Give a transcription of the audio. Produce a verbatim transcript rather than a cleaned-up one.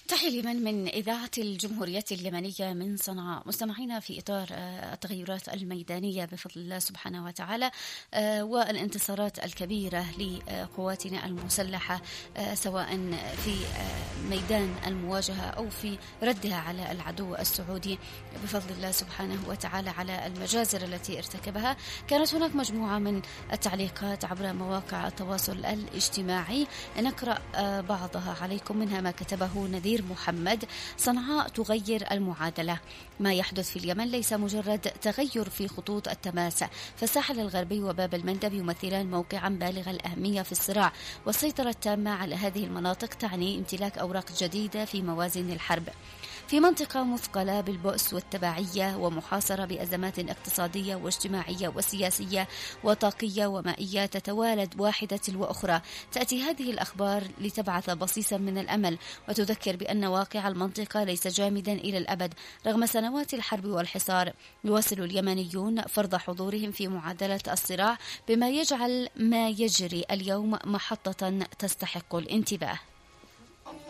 تحية لمن من إذاعة الجمهورية اليمنية من صنعاء. مستمعينا في إطار التغيرات الميدانية بفضل الله سبحانه وتعالى والانتصارات الكبيرة لقواتنا المسلحة سواء في ميدان المواجهة أو في ردها على العدو السعودي بفضل الله سبحانه وتعالى على المجازر التي ارتكبها، كانت هناك مجموعة من التعليقات عبر مواقع التواصل الاجتماعي نقرأ بعضها عليكم. منها ما كتبه نذير محمد: صنعاء تغير المعادلة، ما يحدث في اليمن ليس مجرد تغير في خطوط التماس، فالساحل الغربي وباب المندب يمثلان موقعا بالغ الأهمية في الصراع، والسيطرة التامة على هذه المناطق تعني امتلاك أوراق جديدة في موازين الحرب. في منطقة مثقلة بالبؤس والتبعية ومحاصرة بأزمات اقتصادية واجتماعية وسياسية وطاقية ومائية تتوالد واحدة تلو أخرى، تأتي هذه الأخبار لتبعث بصيصا من الأمل وتذكر بأن واقع المنطقة ليس جامدا إلى الأبد. رغم سنوات الحرب والحصار، يواصل اليمنيون فرض حضورهم في معادلة الصراع، بما يجعل ما يجري اليوم محطة تستحق الانتباه.